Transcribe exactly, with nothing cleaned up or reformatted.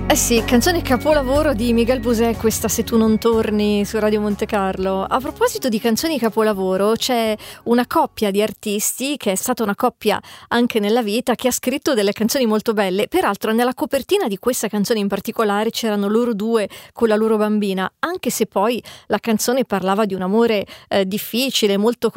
Eh sì, canzone capolavoro di Miguel Bosé, questa Se tu non torni su Radio Monte Carlo. A proposito di canzoni capolavoro, c'è una coppia di artisti che è stata una coppia anche nella vita, che ha scritto delle canzoni molto belle. Peraltro nella copertina di questa canzone in particolare c'erano loro due con la loro bambina, anche se poi la canzone parlava di un amore eh, difficile, molto